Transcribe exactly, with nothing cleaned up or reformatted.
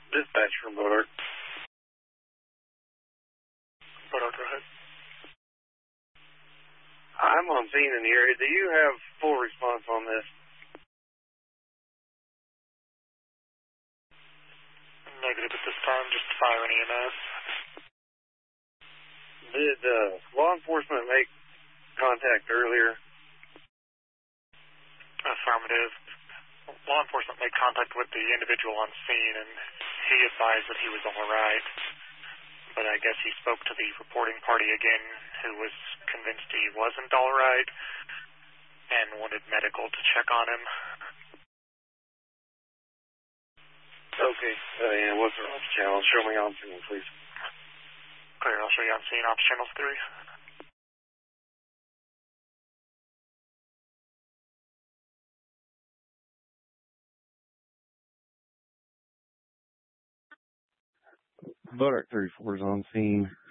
Dispatch from Bodart. Bodart, go ahead. I'm on scene in the area. Do you have full response on this? Negative at this time, just fire an E M S. Did uh, law enforcement make contact earlier? Affirmative. Law enforcement made contact with the individual on scene, and he advised that he was all right. But I guess he spoke to the reporting party again, who was convinced he wasn't all right and wanted medical to check on him. Okay. Uh, yeah, what's the ops channel? Show me on scene, please. Clear, I'll show you on scene. Ops channel three. Bodart thirty-four is on scene.